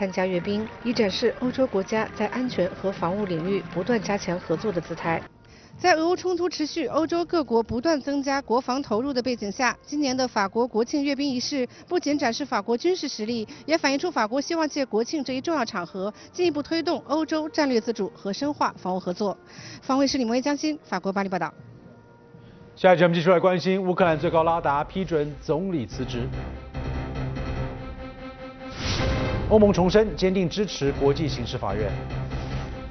参加阅兵，以展示欧洲国家在安全和防务领域不断加强合作的姿态。在俄乌冲突持续、欧洲各国不断增加国防投入的背景下，今年的法国国庆阅兵仪式不仅展示法国军事实力，也反映出法国希望借国庆这一重要场合，进一步推动欧洲战略自主和深化防务合作。方卫视李萌江欣，法国巴黎报道。 下一节我们继续来关心乌克兰最高拉达批准总理辞职。欧盟重申坚定支持国际刑事法院。